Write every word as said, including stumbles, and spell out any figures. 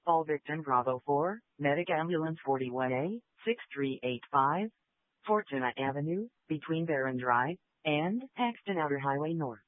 All victim Bravo four, Medic Ambulance forty-one A, six three eight five, Fortuna Avenue, between Barron Drive and Paxton Outer Highway North.